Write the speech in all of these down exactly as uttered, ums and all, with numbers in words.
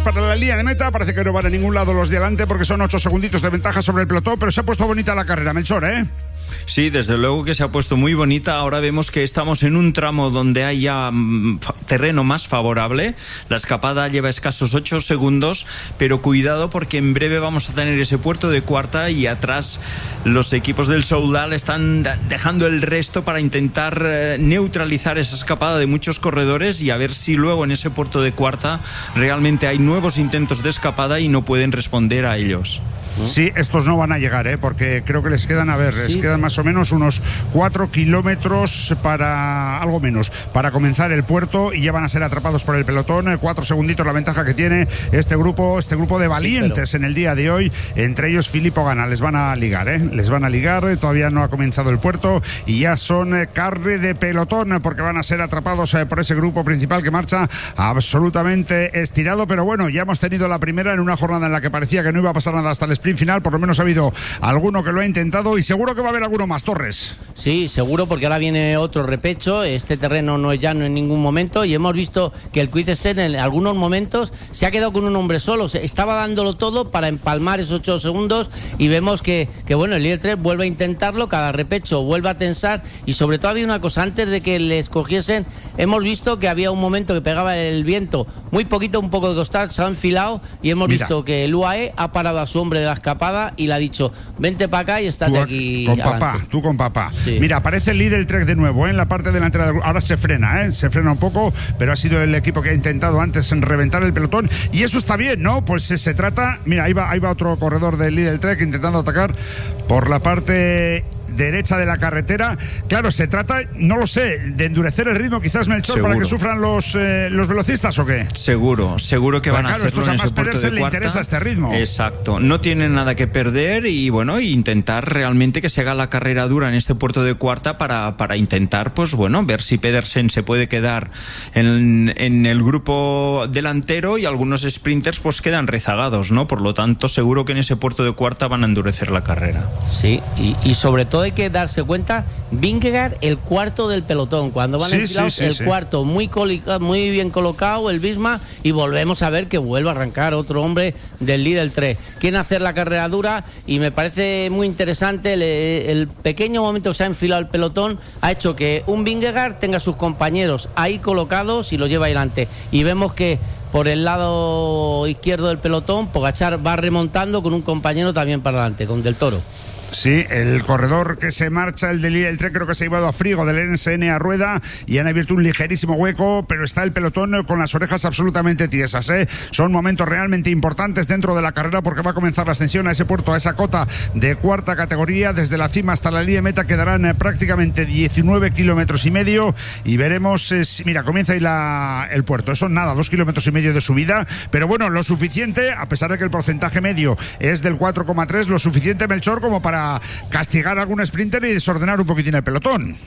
para la línea de meta. Parece que no van a ningún lado los de adelante porque son ocho segunditos de ventaja sobre el pelotón, pero se ha puesto bonita la carrera, Melchor, ¿eh? Sí, desde luego que se ha puesto muy bonita. Ahora vemos que estamos en un tramo donde hay ya mm, terreno más favorable. La escapada lleva escasos ocho segundos, pero cuidado porque en breve vamos a tener ese puerto de cuarta y atrás los equipos del Soudal están dejando el resto para intentar eh, neutralizar esa escapada de muchos corredores y a ver si luego en ese puerto de cuarta realmente hay nuevos intentos de escapada y no pueden responder a ellos. Sí, estos no van a llegar, ¿eh? Porque creo que les quedan, a ver, sí. les quedan más o menos unos cuatro kilómetros para, algo menos, para comenzar el puerto y ya van a ser atrapados por el pelotón. Cuatro segunditos la ventaja que tiene este grupo, este grupo de valientes sí, pero... en el día de hoy, entre ellos Filippo Ganna. Les van a ligar, ¿eh? Les van a ligar, todavía no ha comenzado el puerto y ya son eh, carne de pelotón porque van a ser atrapados eh, por ese grupo principal que marcha absolutamente estirado, pero bueno, ya hemos tenido la primera en una jornada en la que parecía que no iba a pasar nada hasta el sprint final, por lo menos ha habido alguno que lo ha intentado y seguro que va a haber alguno más, Torres. Sí, seguro, porque ahora viene otro repecho. Este terreno no es llano en ningún momento y hemos visto que el Quick Step en algunos momentos se ha quedado con un hombre solo, se estaba dándolo todo para empalmar esos ocho segundos y vemos que, que bueno, el líder tres vuelve a intentarlo, cada repecho vuelve a tensar y sobre todo había una cosa, antes de que le escogiesen, hemos visto que había un momento que pegaba el viento muy poquito, un poco de costal, se ha enfilado y hemos Mira. visto que el U A E ha parado a su hombre de la escapada y le ha dicho, vente para acá y estate tú, aquí con adelante. papá, tú con papá. Sí. Mira, aparece el líder Trek de nuevo, ¿eh? En la parte delantera del grupo. Ahora se frena, ¿eh? Se frena un poco, pero ha sido el equipo que ha intentado antes en reventar el pelotón y eso está bien, ¿no? Pues se, se trata, mira, ahí va, ahí va otro corredor del líder Trek intentando atacar por la parte derecha de la carretera. Claro, se trata, no lo sé, de endurecer el ritmo quizás, Melchor, seguro. Para que sufran los eh, los velocistas ¿o qué? Seguro, seguro que van a hacerlo en ese puerto de le cuarta. Interesa este ritmo. Exacto, no tienen nada que perder y bueno, intentar realmente que se haga la carrera dura en este puerto de cuarta para, para intentar, pues bueno, ver si Pedersen se puede quedar en, en el grupo delantero y algunos sprinters pues quedan rezagados, ¿no? Por lo tanto, seguro que en ese puerto de cuarta van a endurecer la carrera. Sí, y, y sobre todo hay que darse cuenta, Vingegaard el cuarto del pelotón, cuando van sí, enfilados sí, sí, el sí. cuarto, muy, colica, muy bien colocado el Visma y volvemos a ver que vuelve a arrancar otro hombre del líder tres. Quieren hacer la carrera dura y me parece muy interesante el, el pequeño momento que se ha enfilado el pelotón ha hecho que un Vingegaard tenga a sus compañeros ahí colocados y lo lleva adelante y vemos que por el lado izquierdo del pelotón Pogačar va remontando con un compañero también para adelante, con Del Toro. Sí, el corredor que se marcha, el del el tren, creo que se ha llevado a Frigo del N S N a rueda y han abierto un ligerísimo hueco, pero está el pelotón con las orejas absolutamente tiesas, ¿eh? Son momentos realmente importantes dentro de la carrera porque va a comenzar la ascensión a ese puerto, a esa cota de cuarta categoría. Desde la cima hasta la línea de meta quedarán eh, prácticamente diecinueve kilómetros y medio y veremos, eh, si, mira, comienza ahí la, el puerto. Eso nada, dos kilómetros y medio de subida, pero bueno, lo suficiente, a pesar de que el porcentaje medio es del cuatro coma tres, lo suficiente, Melchor, como para castigar a algún sprinter y desordenar un poquitín el pelotón.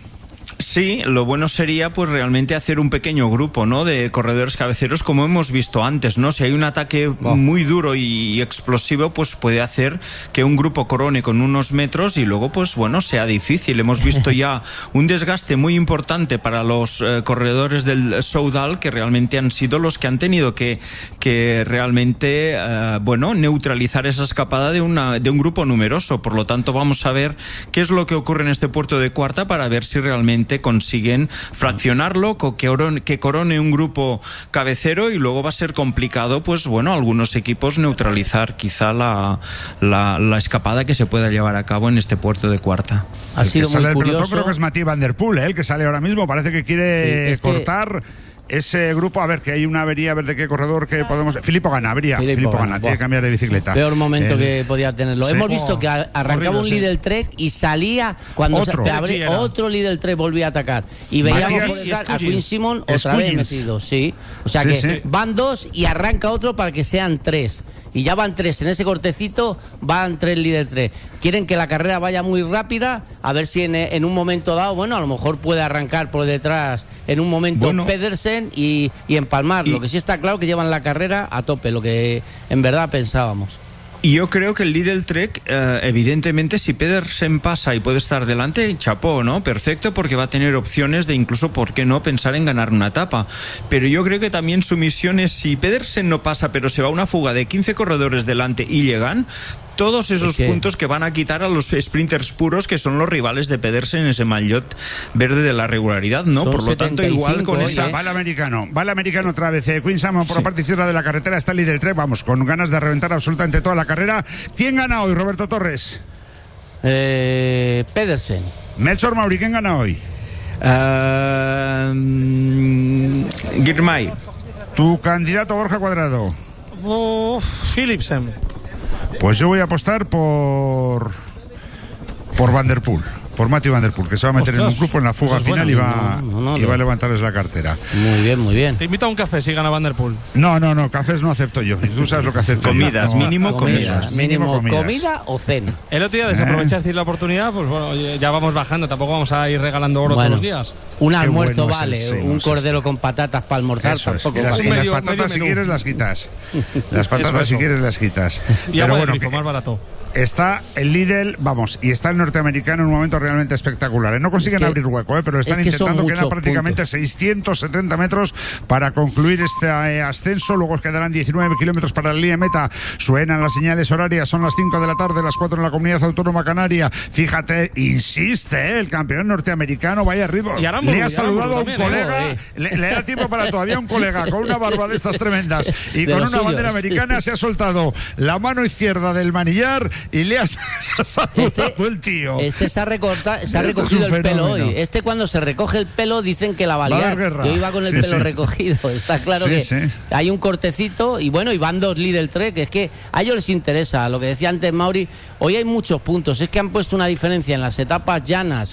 Sí, lo bueno sería pues realmente hacer un pequeño grupo, ¿no?, de corredores cabeceros como hemos visto antes, ¿no? Si hay un ataque oh. muy duro y explosivo, pues puede hacer que un grupo corone con unos metros y luego pues bueno, sea difícil. Hemos visto ya un desgaste muy importante para los eh, corredores del Soudal, que realmente han sido los que han tenido que, que realmente eh, bueno, neutralizar esa escapada de, una, de un grupo numeroso. Por lo tanto, vamos a ver qué es lo que ocurre en este puerto de cuarta para ver si realmente consiguen fraccionarlo, que corone, que corone un grupo cabecero y luego va a ser complicado, pues bueno, algunos equipos neutralizar quizá la, la, la escapada que se pueda llevar a cabo en este puerto de cuarta. Ha el sido que sale muy del curioso. pelotón creo que es Mathieu Van Der Poel, ¿eh? El que sale ahora mismo, parece que quiere sí, es cortar que... ese grupo. A ver, que hay una avería, a ver de qué corredor que podemos... Filippo Ganna, avería. Filippo, Filippo Ganna, Ganna tiene que cambiar de bicicleta. Peor momento el... que podía tenerlo. Sí. Hemos visto que arrancaba oh, un líder Trek y salía cuando otro, se, abre, otro líder Trek volvía a atacar. Y veíamos Matías, por a Quinn Simon otra Escullins. vez metido. Sí. O sea sí, que sí. van dos y arranca otro para que sean tres. Y ya van tres, en ese cortecito van tres líder tres. Quieren que la carrera vaya muy rápida, a ver si en, en un momento dado, bueno, a lo mejor puede arrancar por detrás en un momento bueno. Pedersen y, y empalmar. Y... Lo que sí está claro que llevan la carrera a tope, lo que en verdad pensábamos. Y yo creo que el Lidl Trek, eh, evidentemente, si Pedersen pasa y puede estar delante, chapó, ¿no? Perfecto, porque va a tener opciones de incluso, ¿por qué no?, pensar en ganar una etapa. Pero yo creo que también su misión es, si Pedersen no pasa, pero se va a una fuga de quince corredores delante y llegan, todos esos ¿Qué? puntos que van a quitar a los sprinters puros, que son los rivales de Pedersen en ese maillot verde de la regularidad, ¿no? Son Por lo tanto, igual con hoy, esa... ¿eh? Va el americano, va el americano otra vez. Eh, Queen Salmon por sí. la parte izquierda de la carretera está el líder Trek, vamos, con ganas de reventar absolutamente toda la carrera. ¿Quién gana hoy, Roberto Torres? Eh, Pedersen. Melchor Mauri, ¿quién gana hoy? Uh, Girmay. Tu candidato, Borja Cuadrado. Uh, Philipsen. Pues yo voy a apostar por por Van der Poel, por Mathieu Van der Poel, que se va a meter Ostras, en un grupo en la fuga final bueno. y, va, no, no, no, y va a levantarles la cartera. Muy bien, muy bien. Te invito a un café si gana Van der Poel. No, no, no, cafés no acepto yo. Tú sabes lo que acepto. Comidas, yo. No, mínimo comidas. comidas. Mínimo comidas. Comida o cena. El otro día desaprovechaste ¿Eh? la oportunidad, pues bueno, ya vamos bajando, tampoco vamos a ir regalando oro bueno, todos los días. Un almuerzo bueno vale, es, sí, un cordero es. con patatas para almorzar Eso tampoco es. Y las, vale. y las patatas si quieres las quitas. Las patatas si quieres las quitas. Y Pero bueno, grifo, más barato. Está el Lidl, vamos, y está el norteamericano en un momento realmente espectacular. No consiguen es que, abrir hueco, ¿eh? pero están es que intentando quedar prácticamente puntos. seiscientos setenta metros para concluir este eh, ascenso. Luego quedarán diecinueve kilómetros para la línea de meta. Suenan las señales horarias, son las cinco de la tarde, las cuatro en la Comunidad Autónoma Canaria. Fíjate, insiste, ¿eh? el campeón norteamericano, vaya ritmo. Le ha saludado a un también, colega, eh. le, le da tiempo para todavía un colega con una barba de estas tremendas y de con una suyos. bandera americana. Se ha soltado la mano izquierda del manillar y le ha saludado este, el tío. Este se ha, recorta, se ha recogido el pelo hoy. Este cuando se recoge el pelo dicen que la va a liar. Yo iba con el sí, pelo sí. recogido. Está claro sí, que sí. hay un cortecito y bueno, y van dos Lidl Trek. Es que a ellos les interesa. Lo que decía antes Mauri, hoy hay muchos puntos. Es que han puesto una diferencia en las etapas llanas,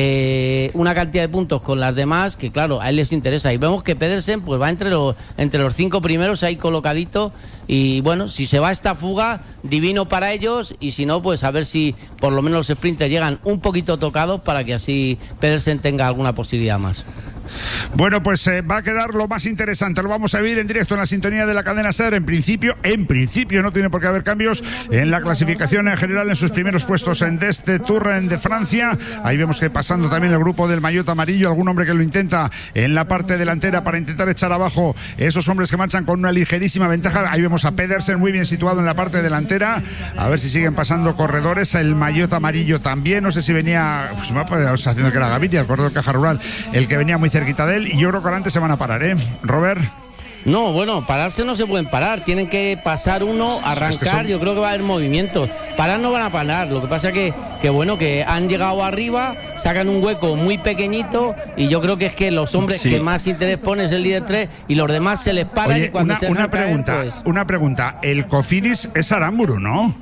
eh, una cantidad de puntos con las demás que claro, a él les interesa. Y vemos que Pedersen pues va entre los, entre los cinco primeros ahí colocadito. Y bueno, si se va esta fuga, divino para ellos, y si no, pues a ver si por lo menos los sprinters llegan un poquito tocados para que así Pedersen tenga alguna posibilidad más. Bueno, pues eh, va a quedar lo más interesante. Lo vamos a vivir en directo en la sintonía de la cadena SER. En principio, en principio no tiene por qué haber cambios en la clasificación en general en sus primeros puestos en este Tour de Francia. Ahí vemos que pasando también el grupo del maillot amarillo, algún hombre que lo intenta en la parte delantera para intentar echar abajo esos hombres que marchan con una ligerísima ventaja. Ahí vemos a Pedersen muy bien situado en la parte delantera. A ver si siguen pasando corredores. El maillot amarillo también. No sé si venía, pues me va haciendo que era Gaviria, el corredor Caja Rural, el que venía muy cerquita de él, y yo creo que adelante se van a parar, ¿eh? Robert. No, bueno, pararse no se pueden parar, tienen que pasar uno, arrancar, es que son... yo creo que va a haber movimientos. Parar no van a parar, lo que pasa que, que bueno, que han llegado arriba, sacan un hueco muy pequeñito y yo creo que es que los hombres sí. que más interés ponen es el líder tres y los demás se les paran. Oye, y cuando una, se una pregunta, caer, pues... una pregunta, el Cofidis es Aramburu, ¿no?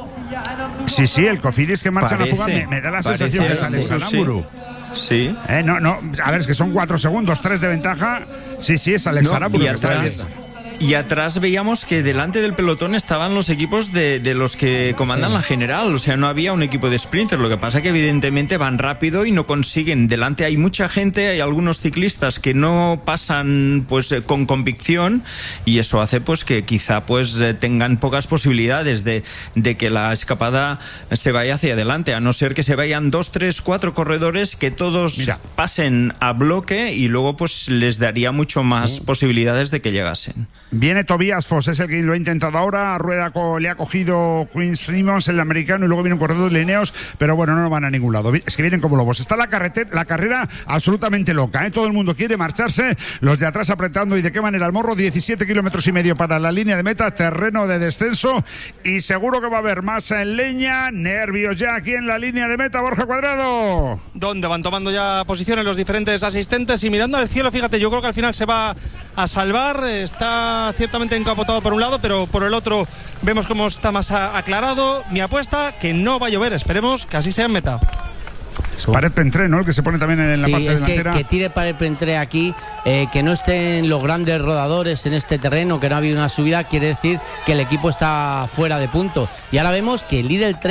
Sí, sí, el Cofidis que marcha en la fuga me, me da la parece, sensación que es Alex Aramburu. Sí. Sí. Eh, no, no, a ver, es que son cuatro segundos, tres de ventaja. Sí, sí, es Alex no, Aramburu que está bien. Y atrás veíamos que delante del pelotón estaban los equipos de, de los que comandan sí. la general, o sea, no había un equipo de sprinters. Lo que pasa que evidentemente van rápido y no consiguen. Delante hay mucha gente, hay algunos ciclistas que no pasan pues con convicción y eso hace pues que quizá pues tengan pocas posibilidades de, de que la escapada se vaya hacia adelante, a no ser que se vayan dos, tres, cuatro corredores que todos Mira. pasen a bloque y luego pues les daría mucho más sí. posibilidades de que llegasen. Viene Tobias Foss, es el que lo ha intentado ahora. Rueda co, le ha cogido Quinn Simmons, el americano, y luego viene un corredor de Lineos, pero bueno, no van a ningún lado. Es que vienen como lobos. Está la, carretera, la carrera absolutamente loca, ¿eh? Todo el mundo quiere marcharse, los de atrás apretando. ¿Y de qué manera? El morro, diecisiete kilómetros y medio para la línea de meta, terreno de descenso, y seguro que va a haber más en leña. Nervios ya aquí en la línea de meta, Borja Cuadrado. Donde van tomando ya posiciones los diferentes asistentes y mirando al cielo, fíjate, yo creo que al final se va a salvar. Está ciertamente encapotado por un lado, pero por el otro vemos cómo está más aclarado. Mi apuesta, que no va a llover, esperemos que así sea en meta. Es Paret Pentré, ¿no? El que se pone también en la sí, parte es delantera. Que, que tire Paret Pentré aquí, eh, que no estén los grandes rodadores en este terreno, que no ha habido una subida, quiere decir que el equipo está fuera de punto. Y ahora vemos que el Lidl Trek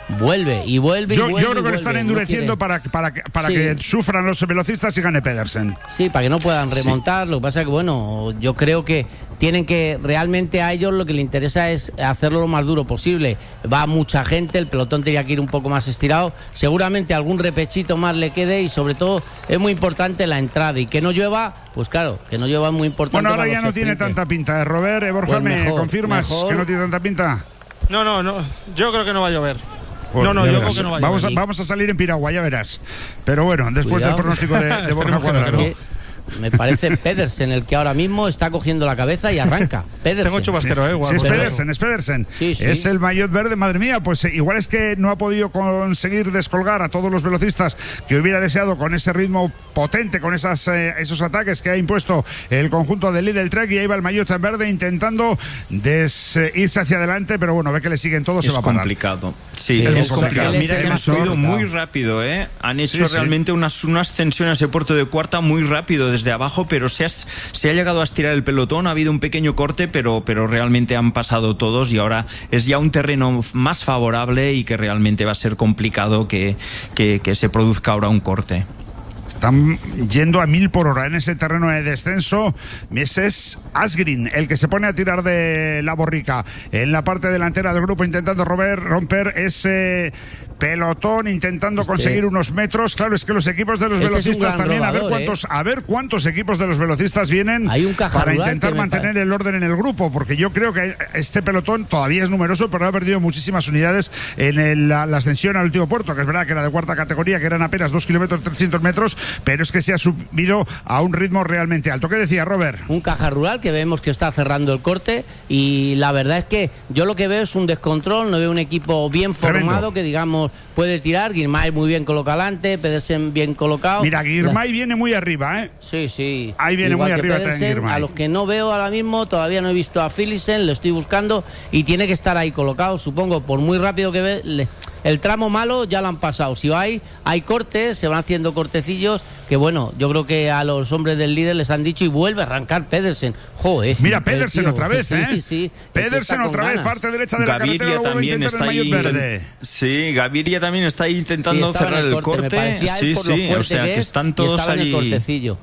vuelve y vuelve yo, y vuelve. Yo creo que lo están endureciendo no para, para, para sí. que sufran los velocistas y gane Pedersen. Sí, para que no puedan remontar. Sí. Lo que pasa es que, bueno, yo creo que tienen que, realmente a ellos lo que les interesa es hacerlo lo más duro posible. Va mucha gente, el pelotón tenía que ir un poco más estirado. Seguramente algún repechito más le quede y sobre todo es muy importante la entrada y que no llueva. Pues claro, que no llueva es muy importante. Bueno, ahora ya no tiene tanta pinta, ¿eh, Robert? Eh, Borja, pues mejor, ¿me confirmas mejor. que no tiene tanta pinta? No, no, no. Yo creo que no va a llover. Bueno, no, no, yo creo que no va a llover. Vamos a, vamos a salir en piragua, ya verás. Pero bueno, después Cuidado. del pronóstico de, de Borja Cuadrado. Me parece Pedersen el que ahora mismo está cogiendo la cabeza y arranca. Pedersen. Tengo chubasquero, ¿eh? Sí, es Pedersen, es Pedersen. Sí, sí. Es el maillot verde, madre mía. Pues eh, igual es que no ha podido conseguir descolgar a todos los velocistas que hubiera deseado con ese ritmo potente, con esas, eh, esos ataques que ha impuesto el conjunto del Lidl Trek. Y ahí va el maillot verde intentando des, eh, irse hacia adelante, pero bueno, ve que le siguen todos, es se va a parar. complicado. Sí, es, es complicado. complicado. Mira que han subido muy rápido, ¿eh? Han hecho sí, realmente sí. Unas, una ascensión a ese puerto de cuarta muy rápido desde abajo, pero se ha, se ha llegado a estirar el pelotón, ha habido un pequeño corte, pero, pero realmente han pasado todos y ahora es ya un terreno más favorable y que realmente va a ser complicado que, que, que se produzca ahora un corte. Están yendo a mil por hora en ese terreno de descenso. Ese es Asgreen, el que se pone a tirar de la borrica en la parte delantera del grupo, intentando romper, romper ese pelotón, intentando este, conseguir unos metros. Claro, es que los equipos de los este velocistas también, robador, a ver cuántos, ¿eh? a ver cuántos equipos de los velocistas vienen para intentar mantener el orden en el grupo, porque yo creo que este pelotón todavía es numeroso, pero ha perdido muchísimas unidades en el, la, la ascensión al último puerto, que es verdad que era de cuarta categoría, que eran apenas dos kilómetros trescientos metros, pero es que se ha subido a un ritmo realmente alto. ¿Qué decía Robert? Un Caja Rural que vemos que está cerrando el corte y la verdad es que yo lo que veo es un descontrol, no veo un equipo bien formado. Tremendo. Que digamos puede tirar. Girmay muy bien colocado adelante, Pedersen bien colocado. Mira, Girmay la... viene muy arriba, ¿eh? Sí, sí. Ahí viene Igual muy arriba Pedersen, también Girmay. A los que no veo ahora mismo, todavía no he visto a Philipsen, lo estoy buscando y tiene que estar ahí colocado, supongo, por muy rápido que ve. Le... El tramo malo ya lo han pasado. Si hay, hay cortes, se van haciendo cortecillos, que bueno, yo creo que a los hombres del líder les han dicho y vuelve a arrancar Pedersen. Joder. Mira, Pedersen tío, otra vez, ¿eh? Sí, sí. Pedersen otra vez, parte derecha de Gaviria la carretera. También está ahí verde. Sí, Gaviria también está ahí intentando sí, cerrar el corte. El corte. Sí, sí, o sea, que, que están todos allí. En el cortecillo.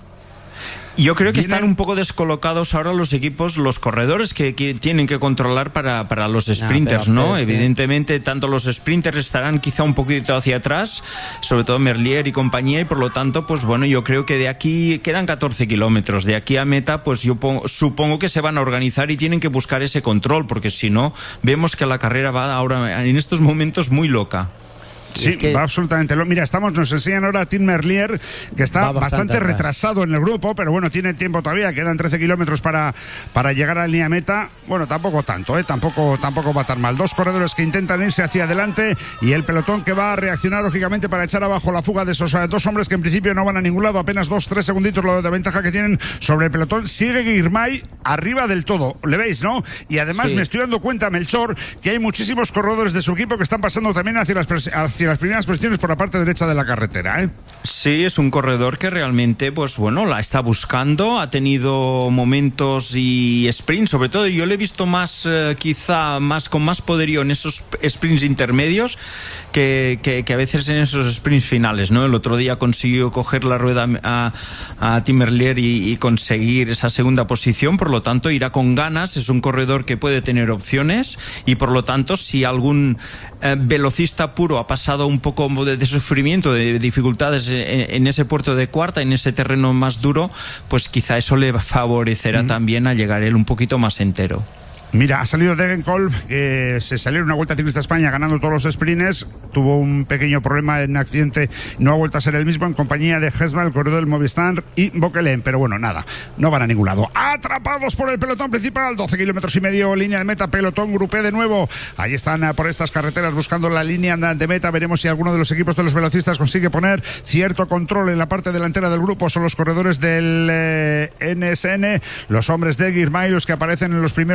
Yo creo que están un poco descolocados ahora los equipos, los corredores que, que tienen que controlar para, para los sprinters, ¿no? ¿no? Evidentemente, tanto los sprinters estarán quizá un poquito hacia atrás, sobre todo Merlier y compañía, y por lo tanto, pues bueno, yo creo que de aquí quedan catorce kilómetros. De aquí a meta, pues yo pongo, supongo que se van a organizar y tienen que buscar ese control, porque si no, vemos que la carrera va ahora, en estos momentos, muy loca. Sí, es que va absolutamente. Mira, estamos, nos enseñan ahora a Tim Merlier, que está bastante, bastante retrasado en el grupo, pero bueno, tiene tiempo todavía, quedan trece kilómetros para, para llegar a la línea meta. Bueno, tampoco tanto, ¿eh? tampoco, tampoco va tan mal. Dos corredores que intentan irse hacia adelante y el pelotón que va a reaccionar lógicamente para echar abajo la fuga de esos dos hombres que en principio no van a ningún lado, apenas dos, tres segunditos lo de ventaja que tienen sobre el pelotón. Sigue Girmay arriba del todo, le veis, ¿no? Y además sí. me estoy dando cuenta, Melchor, que hay muchísimos corredores de su equipo que están pasando también hacia las, hacia las primeras posiciones por la parte derecha de la carretera, ¿eh? Sí, es un corredor que realmente, pues bueno, la está buscando, ha tenido momentos y sprints, sobre todo yo le he visto más, eh, quizá más con más poderío en esos sprints intermedios que, que, que a veces en esos sprints finales, ¿no? El otro día consiguió coger la rueda a, a Tim Merlier y, y conseguir esa segunda posición, por lo tanto irá con ganas, es un corredor que puede tener opciones y por lo tanto si algún eh, velocista puro ha pasado un poco de, de sufrimiento, de dificultades en, en ese puerto de cuarta, en ese terreno más duro, pues quizá eso le favorecerá mm. también a llegar él un poquito más entero. Mira, ha salido Degenkolb, que se salió en una Vuelta Ciclista España ganando todos los sprints, tuvo un pequeño problema en un accidente, no ha vuelto a ser el mismo, en compañía de Hesma, el corredor del Movistar y Bokelen, pero bueno, nada, no van a ningún lado. Atrapados por el pelotón principal, doce kilómetros y medio, línea de meta, pelotón, grupé de nuevo, ahí están por estas carreteras buscando la línea de meta, veremos si alguno de los equipos de los velocistas consigue poner cierto control en la parte delantera del grupo, son los corredores del eh, N S N, los hombres de Girmay, los que aparecen en los primeros lugares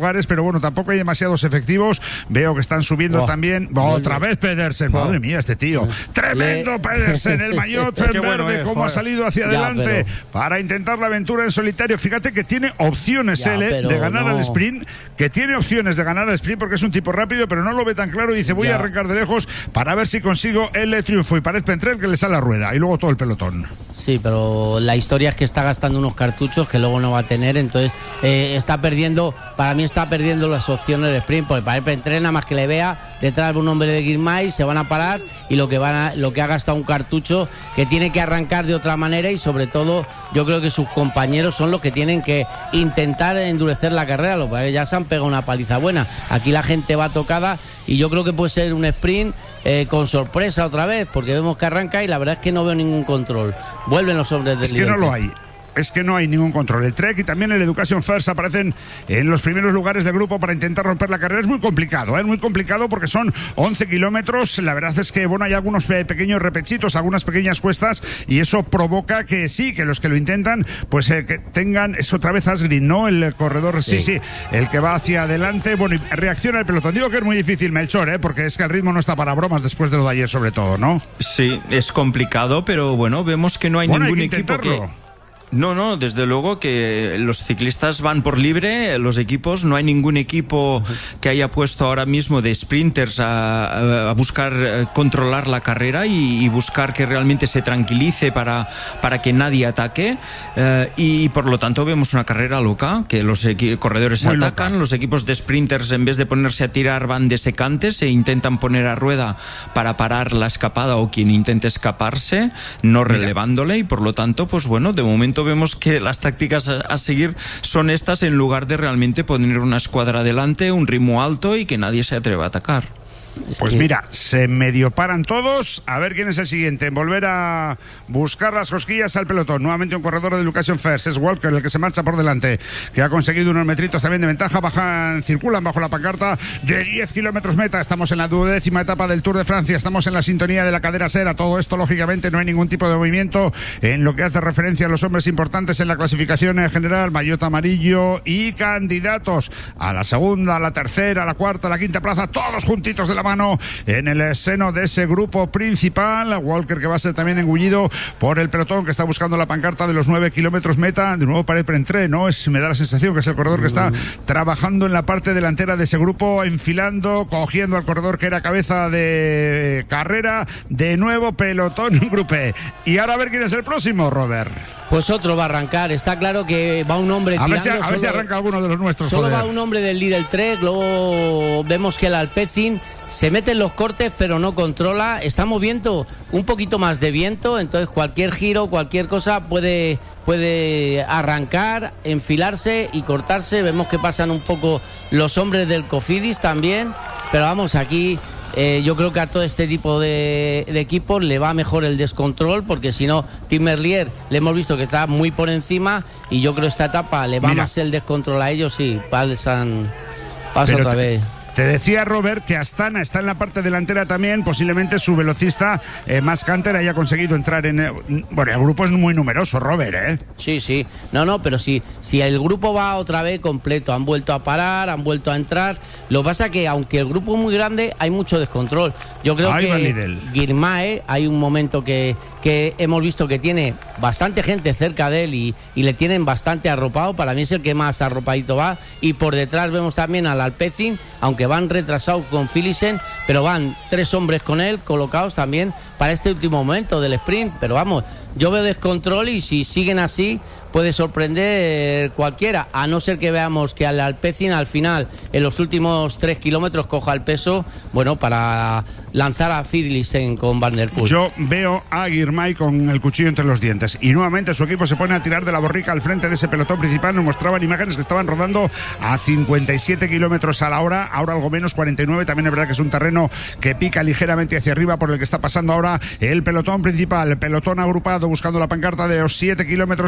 lugares, pero bueno, tampoco hay demasiados efectivos. Veo que están subiendo oh, también. Oh, otra vez Pedersen, oh. Madre mía, este tío. Tremendo Le... Pedersen, el maillot en verde, bueno, eh, cómo ha salido hacia ya, adelante pero... para intentar la aventura en solitario. Fíjate que tiene opciones ya, él eh, de ganar no. al sprint, que tiene opciones de ganar al sprint porque es un tipo rápido, pero no lo ve tan claro y dice voy ya. a arrancar de lejos para ver si consigo el triunfo, y parece Pentrel que le sale la rueda y luego todo el pelotón. Sí, pero la historia es que está gastando unos cartuchos que luego no va a tener, entonces eh, está perdiendo, para mí está perdiendo las opciones de sprint, porque para el Pentrel nada más que le vea detrás de un hombre de Girmay se van a parar, y lo que van a, lo que ha gastado un cartucho que tiene que arrancar de otra manera, y sobre todo yo creo que sus compañeros son los que tienen que intentar endurecer la carrera, lo que ya se han pegado una paliza buena. Aquí la gente va tocada y yo creo que puede ser un sprint Eh, con sorpresa otra vez, porque vemos que arranca y la verdad es que no veo ningún control. Vuelven los hombres del Es que no lo hay. Es que no hay ningún control. El Trek y también el Education First aparecen en los primeros lugares del grupo para intentar romper la carrera. Es muy complicado, ¿eh? Muy complicado porque son once kilómetros. La verdad es que, bueno, hay algunos pequeños repechitos, algunas pequeñas cuestas, y eso provoca que sí, que los que lo intentan, pues eh, que tengan, es otra vez Asgreen, ¿no? El corredor, sí. sí, sí, el que va hacia adelante. Bueno, y reacciona el pelotón. Digo que es muy difícil, Melchor, ¿eh? Porque es que el ritmo no está para bromas después de lo de ayer, sobre todo, ¿no? Sí, es complicado, pero bueno, vemos que no hay bueno, ningún hay que equipo que... No, no, desde luego que los ciclistas van por libre, los equipos, no hay ningún equipo que haya puesto ahora mismo de sprinters a, a buscar controlar la carrera y, y buscar que realmente se tranquilice para, para que nadie ataque, eh, y por lo tanto vemos una carrera loca, que los equi- corredores Muy atacan, loca. Los equipos de sprinters en vez de ponerse a tirar van de secantes e intentan poner a rueda para parar la escapada o quien intente escaparse, no relevándole. Mira. Y por lo tanto, pues bueno, de momento vemos que las tácticas a, a seguir son estas, en lugar de realmente poner una escuadra delante, un ritmo alto y que nadie se atreva a atacar. Pues mira, se medio paran todos. A ver quién es el siguiente en volver a buscar las cosquillas al pelotón. Nuevamente un corredor de Education First, es Walker el que se marcha por delante, que ha conseguido unos metritos también de ventaja. Bajan, circulan bajo la pancarta de diez kilómetros meta. Estamos en la duodécima etapa del Tour de Francia. Estamos en la sintonía de la cadera Sera. Todo esto, lógicamente, no hay ningún tipo de movimiento en lo que hace referencia a los hombres importantes en la clasificación en general. Maillot amarillo y candidatos a la segunda, a la tercera, a la cuarta, a la quinta plaza, todos juntitos de la mano en el seno de ese grupo principal. Walker, que va a ser también engullido por el pelotón, que está buscando la pancarta de los nueve kilómetros meta. De nuevo para el Pentré, ¿no? Es, me da la sensación que es el corredor que está trabajando en la parte delantera de ese grupo, enfilando, cogiendo al corredor que era cabeza de carrera. De nuevo pelotón grupé. Y ahora a ver quién es el próximo, Robert. Pues otro va a arrancar. Está claro que va un hombre tirando. A ver si, a solo, ver si arranca alguno de los nuestros. Solo joder. va un hombre del Lidl Trek. Luego vemos que el Alpecin se mete en los cortes, pero no controla. Está moviendo un poquito más de viento, entonces cualquier giro, cualquier cosa puede, puede arrancar, enfilarse y cortarse. Vemos que pasan un poco los hombres del Cofidis también, pero vamos, aquí eh, yo creo que a todo este tipo de, de equipos le va mejor el descontrol, porque si no, Tim Merlier le hemos visto que está muy por encima, y yo creo que esta etapa le va Mira. más el descontrol a ellos. Sí, pasan, pasa pero otra te... vez. Te decía, Robert, que Astana está en la parte delantera también. Posiblemente su velocista, eh, Max Canter, haya conseguido entrar en... Eh, bueno, el grupo es muy numeroso, Robert, ¿eh? Sí, sí. No, no, pero si, si el grupo va otra vez completo, han vuelto a parar, han vuelto a entrar. Lo que pasa es que, aunque el grupo es muy grande, hay mucho descontrol. Yo creo Ahí que Girmay, hay un momento que, que hemos visto que tiene bastante gente cerca de él y, y le tienen bastante arropado. Para mí es el que más arropadito va. Y por detrás vemos también al Alpecin, aunque van retrasados con Philipsen, pero van tres hombres con él colocados también para este último momento del sprint. Pero vamos, yo veo descontrol, y si siguen así puede sorprender cualquiera, a no ser que veamos que al Alpecin al final, en los últimos tres kilómetros, coja el peso, bueno, para lanzar a Philipsen con Van der Poel. Yo veo a Girmay con el cuchillo entre los dientes, y nuevamente su equipo se pone a tirar de la borrica al frente de ese pelotón principal. Nos mostraban imágenes que estaban rodando a cincuenta y siete kilómetros a la hora, ahora algo menos, cuarenta y nueve. También es verdad que es un terreno que pica ligeramente hacia arriba, por el que está pasando ahora el pelotón principal. El pelotón agrupado buscando la pancarta de los siete kilómetros para la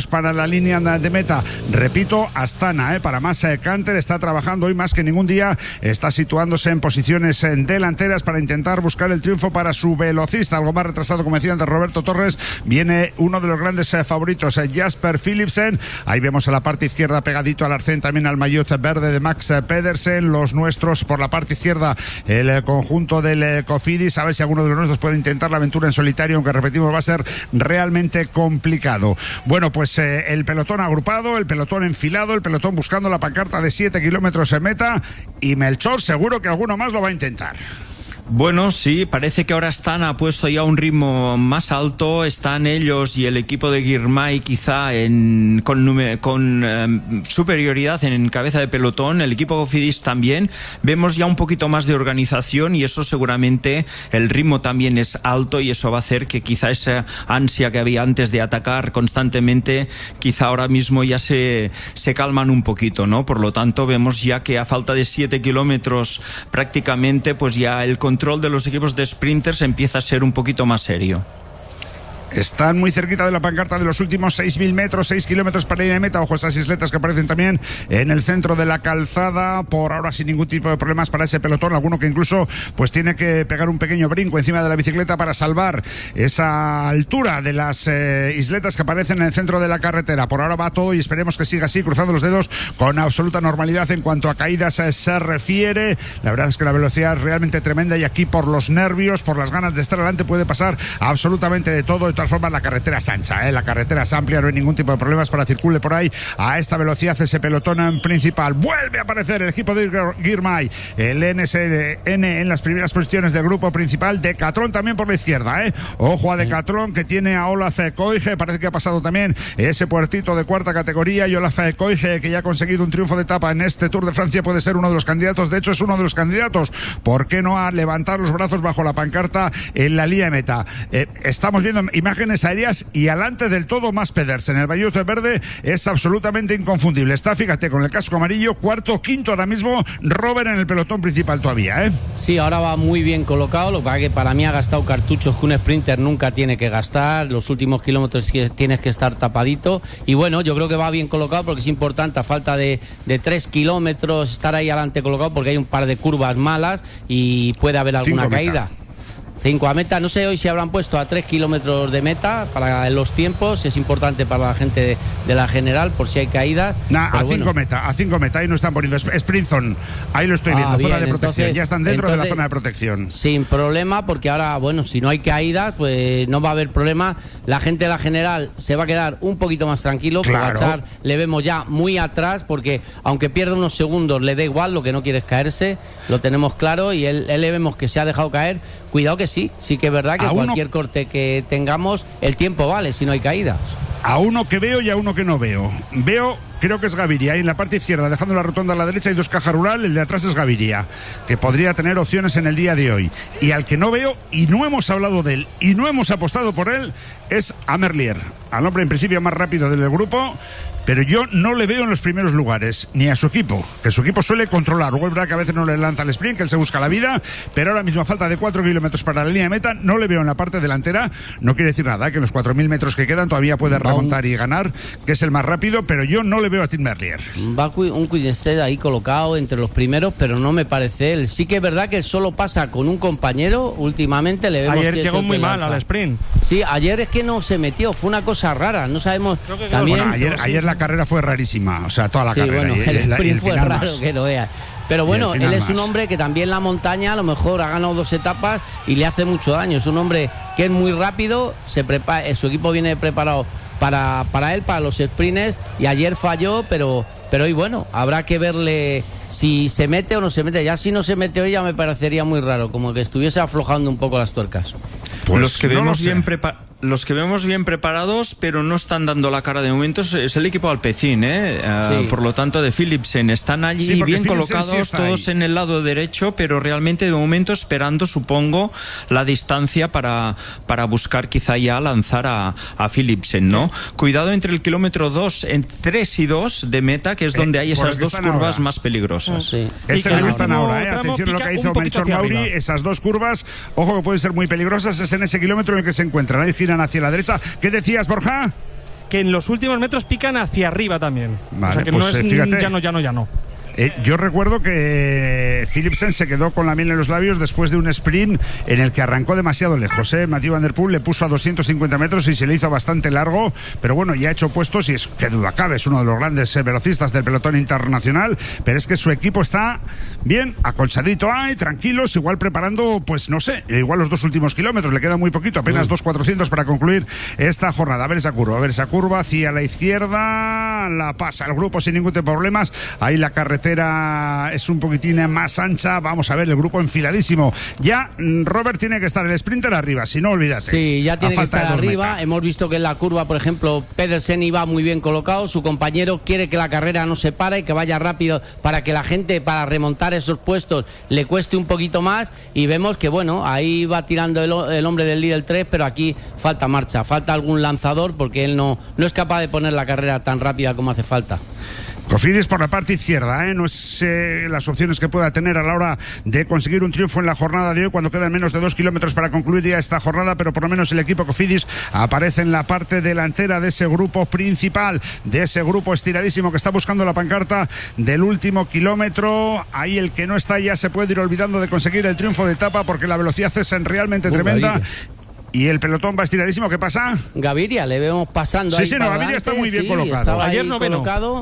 línea de meta. Repito, Astana, ¿eh? Para más, eh, Canter está trabajando hoy más que ningún día, está situándose en posiciones eh, delanteras para intentar buscar el triunfo para su velocista, algo más retrasado, como decía antes Roberto Torres. Viene uno de los grandes eh, favoritos, eh, Jasper Philipsen. Ahí vemos a la parte izquierda pegadito al arcén también al maillot verde de Max eh, Pedersen. Los nuestros por la parte izquierda, el eh, conjunto del eh, Cofidis. A ver si alguno de los nuestros puede intentar la aventura en solitario, aunque repetimos va a ser realmente complicado. Bueno, pues eh, el pelotón agrupado, el pelotón enfilado, el pelotón buscando la pancarta de siete kilómetros en meta, y Melchor seguro que alguno más lo va a intentar. Bueno, sí, parece que ahora están ha puesto ya un ritmo más alto, están ellos y el equipo de Girmay quizá en, con, con eh, superioridad en cabeza de pelotón, el equipo Cofidis también. Vemos ya un poquito más de organización y eso seguramente, el ritmo también es alto y eso va a hacer que quizá esa ansia que había antes de atacar constantemente, quizá ahora mismo ya se, se calman un poquito, ¿no? Por lo tanto, vemos ya que a falta de siete kilómetros prácticamente, pues ya el control control de los equipos de sprinters empieza a ser un poquito más serio. Están muy cerquita de la pancarta de los últimos seis mil metros, seis kilómetros para ir de meta. Ojo, esas isletas que aparecen también en el centro de la calzada. Por ahora sin ningún tipo de problemas para ese pelotón. Alguno que incluso pues tiene que pegar un pequeño brinco encima de la bicicleta para salvar esa altura de las eh, isletas que aparecen en el centro de la carretera. Por ahora va todo y esperemos que siga así, cruzando los dedos, con absoluta normalidad en cuanto a caídas eh, se refiere. La verdad es que la velocidad es realmente tremenda y aquí por los nervios, por las ganas de estar adelante, puede pasar absolutamente de todo. De todas formas, la carretera es ancha, ¿eh? La carretera es amplia, no hay ningún tipo de problemas para circule por ahí a esta velocidad ese pelotón en principal. Vuelve a aparecer el equipo de Girmay, el N S N en las primeras posiciones del grupo principal. Decathlon también por la izquierda, ¿eh? Ojo a Decathlon, que tiene a Olaf Koige, parece que ha pasado también ese puertito de cuarta categoría, y Olaf Koige, que ya ha conseguido un triunfo de etapa en este Tour de Francia, puede ser uno de los candidatos. De hecho, es uno de los candidatos. ¿Por qué no a levantar los brazos bajo la pancarta en la línea de meta? Eh, estamos viendo imágenes aéreas y alante del todo más Pedersen. El maillot verde es absolutamente inconfundible. Está, fíjate, con el casco amarillo, cuarto, quinto ahora mismo, Robert en el pelotón principal todavía, ¿eh? Sí, ahora va muy bien colocado. Lo que pasa es que para mí ha gastado cartuchos que un sprinter nunca tiene que gastar. Los últimos kilómetros tienes que estar tapadito. Y bueno, yo creo que va bien colocado porque es importante, a falta de, de tres kilómetros, estar ahí adelante colocado, porque hay un par de curvas malas y puede haber alguna Cinco caída. Meta. Cinco a meta, no sé hoy si habrán puesto a tres kilómetros de meta para los tiempos, es importante para la gente de, de la general por si hay caídas. Nah, a bueno. cinco meta, a cinco meta, ahí no están poniendo sprint zone, ahí lo estoy viendo, Ah, bien, zona de protección, entonces, ya están dentro entonces, de la zona de protección. Sin problema, porque ahora, bueno, si no hay caídas, pues no va a haber problema. La gente de la general se va a quedar un poquito más tranquilo, claro. Pogačar le vemos ya muy atrás, porque aunque pierda unos segundos, le da igual, lo que no quiere es caerse, lo tenemos claro, y él, él le vemos que se ha dejado caer. Cuidado que sí, sí que es verdad que a cualquier uno, corte que tengamos, el tiempo vale si no hay caídas. A uno que veo y a uno que no veo. Veo, creo que es Gaviria, ahí en la parte izquierda, dejando la rotonda a la derecha, hay dos cajas rural, el de atrás es Gaviria, que podría tener opciones en el día de hoy. Y al que no veo, y no hemos hablado de él, y no hemos apostado por él, es a Merlier, al hombre en principio más rápido del grupo, pero yo no le veo en los primeros lugares, ni a su equipo, que su equipo suele controlar. Luego es verdad que a veces no le lanza el sprint, que él se busca la vida, pero ahora mismo a falta de cuatro kilómetros para la línea de meta, no le veo en la parte delantera. No quiere decir nada, que en los cuatro mil metros que quedan todavía puede remontar y ganar, que es el más rápido, pero yo no le veo a Tim Merlier. Va un Quickstep ahí colocado entre los primeros, pero no me parece él. Sí que es verdad que él solo pasa con un compañero, últimamente le vemos. Ayer que llegó muy mal lanza. al sprint. Sí, ayer es que no se metió, fue una cosa rara, no sabemos. También, bueno, ayer, ayer la carrera fue rarísima, o sea, toda la sí, carrera. Bueno, y, el el, sprint el fue raro más. que no veas. Pero bueno, él es más. un hombre que también la montaña a lo mejor ha ganado dos etapas y le hace mucho daño. Es un hombre que es muy rápido, se prepara, su equipo viene preparado para, para él, para los sprints, y ayer falló, pero, pero hoy bueno, habrá que verle si se mete o no se mete. Ya si no se mete hoy ya me parecería muy raro, como que estuviese aflojando un poco las tuercas. Pues los que no vemos lo bien preparados. Los que vemos bien preparados, pero no están dando la cara de momento, es el equipo Alpecin, ¿eh? Uh, sí. Por lo tanto, de Philipsen. Están allí sí, bien Philipsen colocados, sí todos ahí. en el lado derecho, pero realmente de momento esperando, supongo, la distancia para, para buscar quizá ya lanzar a, a Philipsen, ¿no? Sí. Cuidado entre el kilómetro dos, en tres y dos de meta, que es donde eh, hay esas dos curvas ahora. más peligrosas. Sí. Es el que están ahora, ¿eh? Atención a lo que hizo Melchor Mauri, arriba. Esas dos curvas, ojo que pueden ser muy peligrosas, es en ese kilómetro en el que se encuentran. Ahí giran hacia la derecha. ¿Qué decías, Borja? que en los últimos metros pican hacia arriba también. Vale, o sea que pues, no es fíjate, ya no, ya no, ya no. Eh, yo recuerdo que Philipsen se quedó con la miel en los labios después de un sprint en el que arrancó demasiado lejos. ¿eh? Mathieu Van Der Poel le puso a doscientos cincuenta metros y se le hizo bastante largo, pero bueno, ya ha hecho puestos y es que duda cabe, es uno de los grandes eh, velocistas del pelotón internacional, pero es que su equipo está bien, acolchadito, ay, tranquilos, igual preparando, pues no sé, igual los dos últimos kilómetros, le queda muy poquito, apenas dos cuatrocientos para concluir esta jornada. A ver esa curva, a ver esa curva hacia la izquierda, la pasa el grupo sin ningún tipo de problemas, ahí la carretera es un poquitín más ancha. Vamos a ver el grupo enfiladísimo. Ya Robert tiene que estar el sprinter arriba, si no, olvídate. Sí, ya tiene que estar arriba. Metas. Hemos visto que en la curva, por ejemplo, Pedersen iba muy bien colocado. Su compañero quiere que la carrera no se pare, que vaya rápido para que la gente, para remontar esos puestos, le cueste un poquito más. Y vemos que, bueno, ahí va tirando el, el hombre del líder tres, pero aquí falta marcha, falta algún lanzador porque él no, no es capaz de poner la carrera tan rápida como hace falta. Cofidis por la parte izquierda, ¿eh? no es eh, las opciones que pueda tener a la hora de conseguir un triunfo en la jornada de hoy, cuando quedan menos de dos kilómetros para concluir ya esta jornada, pero por lo menos el equipo Cofidis aparece en la parte delantera de ese grupo principal, de ese grupo estiradísimo que está buscando la pancarta del último kilómetro. Ahí el que no está ya se puede ir olvidando de conseguir el triunfo de etapa, porque la velocidad es realmente uh, tremenda. Gaviria. Y el pelotón va estiradísimo. ¿Qué pasa? Gaviria, le vemos pasando sí, ahí. Sí, sí, no, Gaviria está muy bien sí, colocado. Ayer no colocado.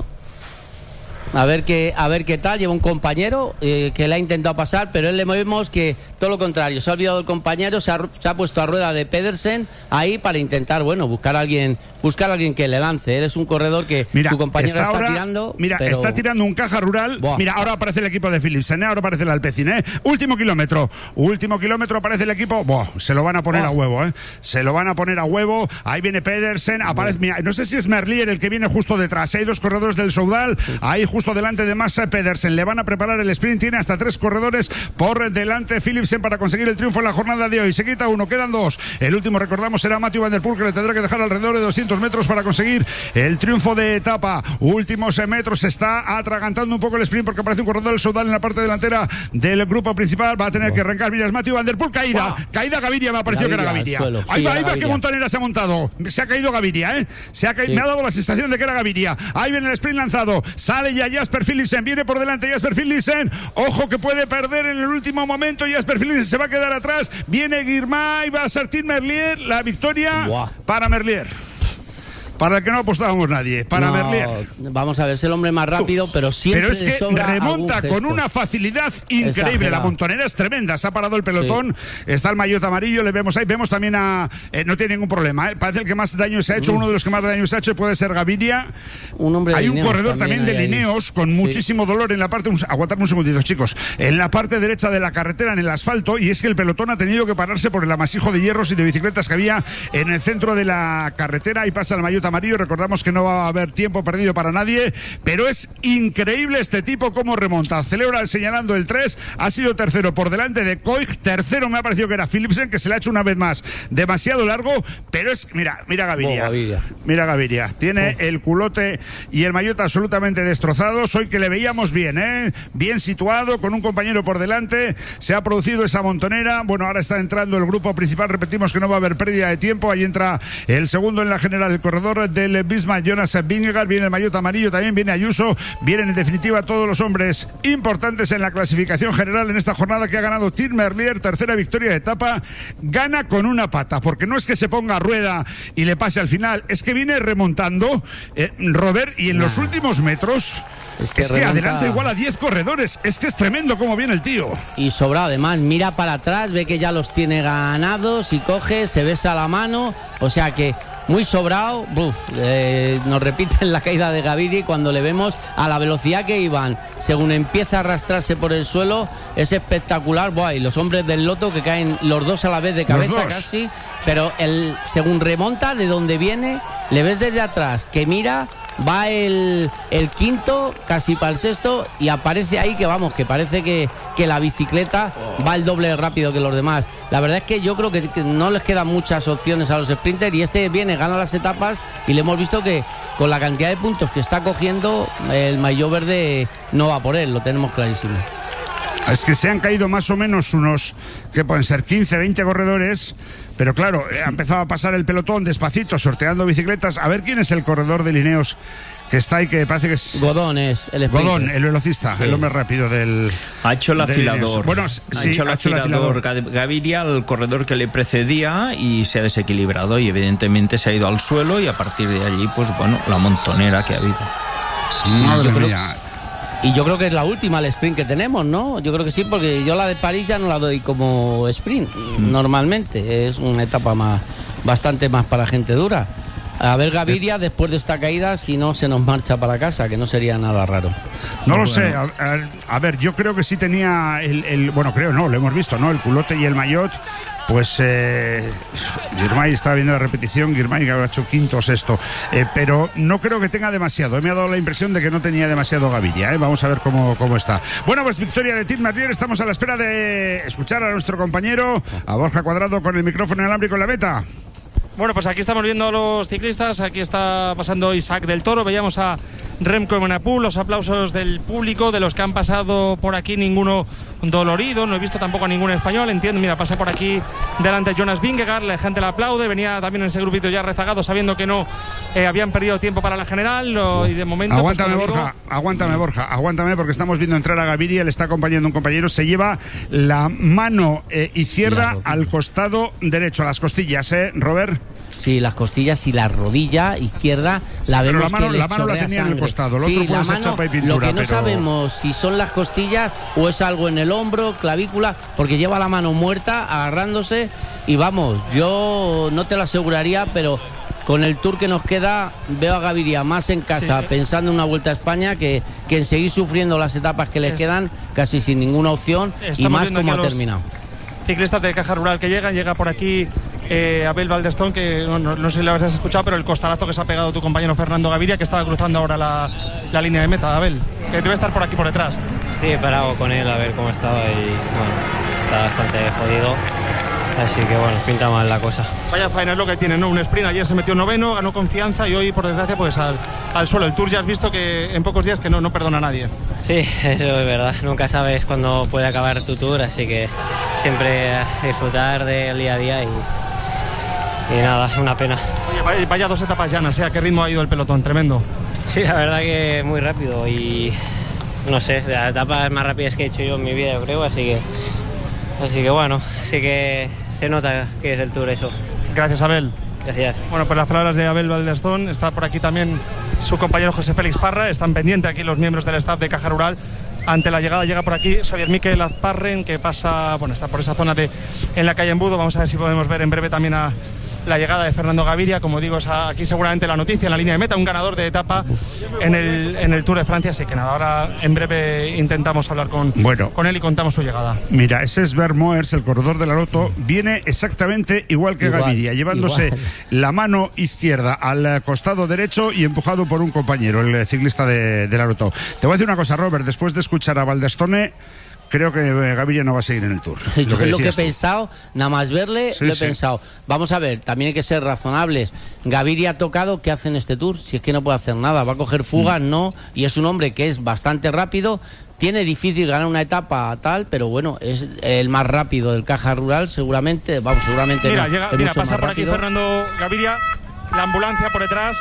A ver qué, a ver qué tal, lleva un compañero eh, que le ha intentado pasar, pero él le vemos que todo lo contrario, se ha olvidado del compañero, se ha, se ha puesto a rueda de Pedersen ahí para intentar, bueno, buscar a alguien, buscar a alguien que le lance. Él es un corredor que mira, su compañero está, está ahora, tirando. Mira, pero... está tirando un caja rural. Buah. Mira, ahora aparece el equipo de Philipsen, ¿eh? Ahora aparece el Alpecin, ¿eh? Último kilómetro, último kilómetro aparece el equipo. Buah, se lo van a poner Buah. a huevo, ¿eh? Se lo van a poner a huevo. Ahí viene Pedersen, aparece, mira, no sé si es Merlier el que viene justo detrás. Hay dos corredores del Soudal, ahí justo delante de más Pedersen, le van a preparar el sprint, tiene hasta tres corredores por delante Philipsen para conseguir el triunfo en la jornada de hoy. Se quita uno, quedan dos. El último, recordamos, será Mathieu Van Der Poel, que le tendrá que dejar alrededor de doscientos metros para conseguir el triunfo de etapa. Últimos metros, se está atragantando un poco el sprint porque aparece un corredor del Soudal en la parte delantera del grupo principal. Va a tener wow. que arrancar. Mira, es Mathieu Van Der Poel, caída, wow. caída Gaviria, me ha parecido Gaviria, que era Gaviria. Ahí sí, va, ahí va, qué montonera se ha montado. Se ha caído Gaviria, ¿eh? Se ha ca... sí. Me ha dado la sensación de que era Gaviria. Ahí viene el sprint lanzado. Sale ya Jasper Philipsen, viene por delante Jasper Philipsen, ojo que puede perder en el último momento. Jasper Philipsen se va a quedar atrás, viene Girmay, va a ser Tim Merlier, la victoria Buah. para Merlier. Para el que no apostábamos nadie, para no, Merlier. Vamos a ver, es el hombre más rápido, pero siempre Pero es que remonta con una facilidad increíble. Exagerado. La montonera es tremenda, se ha parado el pelotón, sí. está el maillot amarillo, le vemos ahí, vemos también a... Eh, no tiene ningún problema, ¿eh? Parece el que más daño se ha hecho, mm. uno de los que más daño se ha hecho puede ser Gaviria. Un hombre Hay de un corredor también, también de Lineos con sí. muchísimo dolor en la parte... Un, aguantadme un segundito, chicos. En la parte derecha de la carretera, en el asfalto, y es que el pelotón ha tenido que pararse por el amasijo de hierros y de bicicletas que había en el centro de la carretera. Ahí pasa el maillot amarillo, recordamos que que no va a haber tiempo perdido para nadie, pero es increíble este tipo cómo remonta. Celebra señalando el tres, ha sido tercero por delante de Koig, tercero me ha parecido que era Philipsen, que se le ha hecho una vez más demasiado largo, pero es, mira, mira Gaviria, oh, Gaviria. mira Gaviria, tiene oh. el culote y el maillot absolutamente destrozados. Hoy que le veíamos bien, ¿eh? bien situado, con un compañero por delante, se ha producido esa montonera. Bueno, ahora está entrando el grupo principal, repetimos que no va a haber pérdida de tiempo, ahí entra el segundo en la general, el corredor del Bismarck, Jonas Vingegaard, viene el maillot amarillo, también viene Ayuso, vienen en definitiva todos los hombres importantes en la clasificación general en esta jornada que ha ganado Tim Merlier, tercera victoria de etapa, gana con una pata, porque no es que se ponga a rueda y le pase al final, es que viene remontando eh, Robert, y en nah. los últimos metros Es que, es que adelanta igual a diez corredores. Es que es tremendo cómo viene el tío. Y sobrado, además, mira para atrás, ve que ya los tiene ganados y coge, se besa la mano. O sea que muy sobrado. Buf, eh, nos repiten la caída de Gaviria, y cuando le vemos a la velocidad que iban, según empieza a arrastrarse por el suelo, es espectacular. Buah, y los hombres del Lotto que caen los dos a la vez de cabeza casi. Pero el, según remonta de donde viene, le ves desde atrás que mira. Va el, el quinto, casi para el sexto, y aparece ahí que vamos, que parece que, que la bicicleta va el doble rápido que los demás. La verdad es que yo creo que, que no les quedan muchas opciones a los sprinters, y este viene, gana las etapas, y le hemos visto que con la cantidad de puntos que está cogiendo, el maillot verde no va por él, lo tenemos clarísimo. Es que se han caído más o menos unos, que pueden ser quince, veinte corredores, pero claro, ha empezado a pasar el pelotón despacito, sorteando bicicletas. A ver quién es el corredor de Ineos que está ahí, que parece que es... Godón es el sprinter. Godón, el velocista, sí. El hombre rápido del... Ha hecho el afilador. Bueno, ha sí, hecho el ha hecho afilador Gaviria, el corredor que le precedía, y se ha desequilibrado y evidentemente se ha ido al suelo, y a partir de allí, pues bueno, la montonera que ha habido. Madre mía. Y yo creo que es la última el sprint que tenemos, ¿no? Yo creo que sí, porque yo la de París ya no la doy como sprint, mm. normalmente. Es una etapa más, bastante más para gente dura. A ver Gaviria, después de esta caída, si no se nos marcha para casa, que no sería nada raro. No lo sé. A, a, a ver, yo creo que sí tenía el, el... Bueno, creo no, lo hemos visto, ¿no? El culote y el maillot. Pues eh, Girmay, estaba viendo la repetición, Girmay que ha hecho quinto o sexto, eh, pero no creo que tenga demasiado. Me ha dado la impresión de que no tenía demasiado Gaviria, ¿eh? Vamos a ver cómo, cómo está. Bueno, pues victoria de Tim Merlier. Estamos a la espera de escuchar a nuestro compañero, a Borja Cuadrado, con el micrófono inalámbrico en la meta. Bueno, pues aquí estamos viendo a los ciclistas. Aquí está pasando Isaac del Toro. Veíamos a Remco Evenepoel, los aplausos del público, de los que han pasado por aquí, ninguno dolorido. No he visto tampoco a ningún español, entiendo. Mira, pasa por aquí delante Jonas Vingegaard, la gente le aplaude. Venía también en ese grupito ya rezagado, sabiendo que no eh, habían perdido tiempo para la general. Lo, y de momento... Aguántame, pues, Borja, digo... aguántame, Borja, aguántame, porque estamos viendo entrar a Gaviria, le está acompañando un compañero. Se lleva la mano eh, izquierda al costado derecho, a las costillas, ¿eh, Robert? Sí, las costillas y la rodilla izquierda la pero vemos la mano, que le la mano la tenía sangre. En el costado, el sí, otro puede la ser mano, chapa y pintura, lo que no pero... sabemos si son las costillas o es algo en el hombro, clavícula, porque lleva la mano muerta agarrándose y vamos, yo no te lo aseguraría, pero con el Tour que nos queda veo a Gaviria más en casa, sí, pensando en una Vuelta a España que, que en seguir sufriendo las etapas que le es... quedan casi sin ninguna opción. Estamos y más como ha terminado. Ciclistas de Caja Rural que llegan, llega por aquí eh, Abel Baldestón, que no, no, no sé si lo habrás escuchado, pero el costalazo que se ha pegado tu compañero Fernando Gaviria, que estaba cruzando ahora la, la línea de meta. Abel, que debe estar por aquí por detrás. Sí, he parado con él a ver cómo estaba y bueno, está bastante jodido, así que bueno, pinta mal la cosa. Vaya faena es lo que tiene, ¿no? Un sprint, ayer se metió noveno, ganó confianza y hoy por desgracia pues al, al suelo. El Tour ya has visto que en pocos días que no, no perdona a nadie. Sí, eso es verdad, nunca sabes cuándo puede acabar tu Tour, así que siempre disfrutar del día a día y, y nada, una pena. Oye, vaya, vaya dos etapas llanas, ¿eh? ¿A qué ritmo ha ido el pelotón? Tremendo. Sí, la verdad que muy rápido y no sé, de las etapas más rápidas que he hecho yo en mi vida, yo creo, así que así que bueno, sí que se nota que es el Tour eso. Gracias, Abel. Gracias. Bueno, pues las palabras de Abel Baldestón. Está por aquí también su compañero José Félix Parra. Están pendientes aquí los miembros del staff de Caja Rural. Ante la llegada llega por aquí Xavier Miquel Azparren, que pasa, bueno, está por esa zona de en la calle Embudo. Vamos a ver si podemos ver en breve también a la llegada de Fernando Gaviria. Como digo, es aquí seguramente la noticia en la línea de meta, un ganador de etapa en el, en el Tour de Francia. Así que nada, ahora en breve intentamos hablar con, bueno, con él y contamos su llegada. Mira, ese es Bert Moers, el corredor de la Lotto, viene exactamente igual que igual, Gaviria, llevándose igual. la mano izquierda al costado derecho y empujado por un compañero, el ciclista de, de la Lotto. Te voy a decir una cosa, Robert, después de escuchar a Baldestone, creo que Gaviria no va a seguir en el Tour. Yo lo que, lo que he pensado, nada más verle, sí, lo he sí. pensado. Vamos a ver, también hay que ser razonables. Gaviria ha tocado, ¿qué hace en este Tour? Si es que no puede hacer nada, va a coger fugas, mm. no, y es un hombre que es bastante rápido. Tiene difícil ganar una etapa tal, pero bueno, es el más rápido del Caja Rural, seguramente, vamos, seguramente mira, no, llega, mira, pasa por rápido. Aquí Fernando Gaviria, la ambulancia por detrás,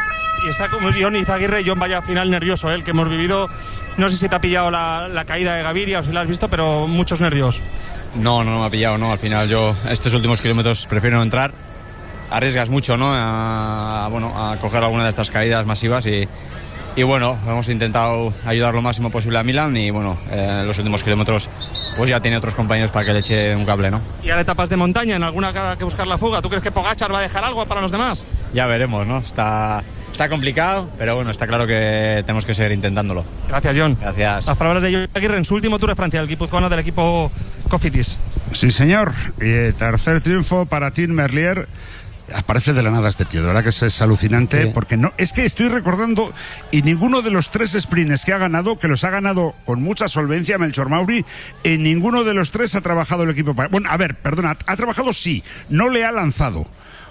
y está como John Izaguirre. John, vaya final nervioso, ¿eh? El que hemos vivido. No sé si te ha pillado la, la caída de Gaviria o si la has visto, pero muchos nervios. No, no, no me ha pillado, no. Al final yo estos últimos kilómetros prefiero no entrar. Arriesgas mucho, ¿no? A, bueno, a coger alguna de estas caídas masivas y, y bueno, hemos intentado ayudar lo máximo posible a Milan y bueno, eh, los últimos kilómetros pues ya tiene otros compañeros para que le eche un cable, ¿no? Y ahora etapas de montaña, en alguna cara que buscar la fuga. ¿Tú crees que Pogačar va a dejar algo para los demás? Ya veremos, ¿no? Está... Está complicado, pero bueno, está claro que tenemos que seguir intentándolo. Gracias, John. Gracias. Las palabras de John Aguirre en su último Tour de Francia, el guipuzcoano del equipo Cofidis. Sí, señor. Y tercer triunfo para Tim Merlier. Aparece de la nada este tío, de verdad que es, es alucinante, sí. Porque no, es que estoy recordando, y ninguno de los tres sprints que ha ganado, que los ha ganado con mucha solvencia Melchor Mauri, en ninguno de los tres ha trabajado el equipo para... Bueno, a ver, perdona, ha trabajado sí, no le ha lanzado. O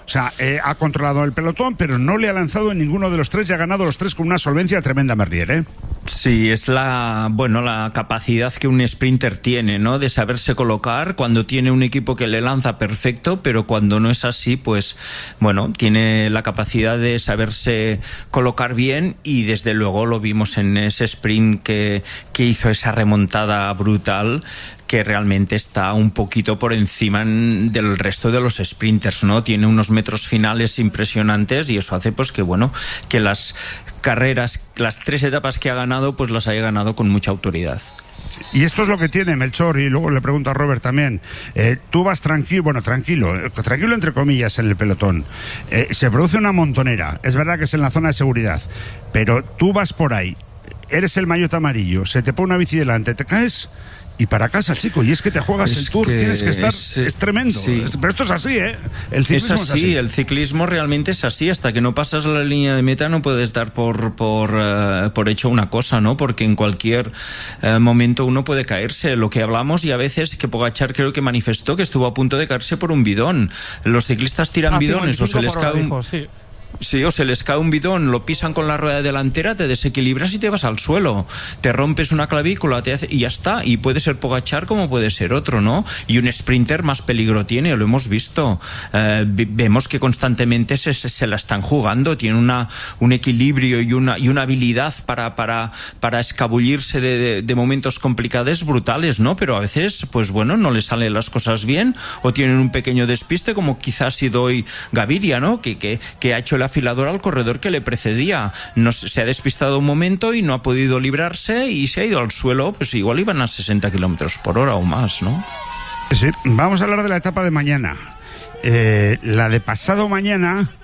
sea, eh, ha controlado el pelotón, pero no le ha lanzado en ninguno de los tres y ha ganado los tres con una solvencia tremenda, Merlier, ¿eh? Sí, es la, bueno, la capacidad que un sprinter tiene, ¿no? De saberse colocar cuando tiene un equipo que le lanza perfecto, pero cuando no es así, pues, bueno, tiene la capacidad de saberse colocar bien y desde luego lo vimos en ese sprint que, que hizo esa remontada brutal, que realmente está un poquito por encima del resto de los sprinters, ¿no? Tiene unos metros finales impresionantes y eso hace pues que, bueno, que las carreras, las tres etapas que ha ganado, pues las haya ganado con mucha autoridad. Y esto es lo que tiene Melchor, y luego le pregunto a Robert también. Eh, tú vas tranquilo, bueno, tranquilo, tranquilo entre comillas en el pelotón. Eh, se produce una montonera, es verdad que es en la zona de seguridad, pero tú vas por ahí, eres el maillot amarillo, se te pone una bici delante, te caes y para casa, chico, y es que te juegas es el Tour, que tienes que estar, es, es tremendo, sí. es, pero esto es así, ¿eh? El ciclismo es así, es así, el ciclismo realmente es así, hasta que no pasas la línea de meta no puedes dar por por, uh, por hecho una cosa, ¿no? Porque en cualquier uh, momento uno puede caerse, lo que hablamos, y a veces que Pogačar creo que manifestó que estuvo a punto de caerse por un bidón. Los ciclistas tiran ah, bidones o se les cae un... dijo, sí. Sí, o se les cae un bidón, lo pisan con la rueda delantera, te desequilibras y te vas al suelo. Te rompes una clavícula te hace, y ya está. Y puede ser Pogačar como puede ser otro, ¿no? Y un sprinter más peligro tiene, lo hemos visto. Eh, vemos que constantemente se, se, se la están jugando, tiene una, un equilibrio y una, y una habilidad para, para, para escabullirse de, de, de momentos complicados brutales, ¿no? Pero a veces, pues bueno, no le salen las cosas bien o tienen un pequeño despiste, como quizás ha sido hoy Gaviria, ¿no? Que, que, que ha hecho el afilador al corredor que le precedía. No, se ha despistado un momento y no ha podido librarse y se ha ido al suelo, pues igual iban a sesenta kilómetros por hora o más, ¿no? Sí, vamos a hablar de la etapa de mañana. Eh, la de pasado mañana